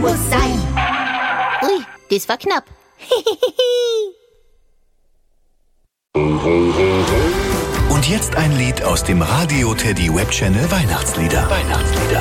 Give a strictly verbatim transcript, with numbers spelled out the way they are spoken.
muss sein. Ui, das war knapp. Und jetzt ein Lied aus dem Radio Teddy Webchannel Weihnachtslieder. Weihnachtslieder.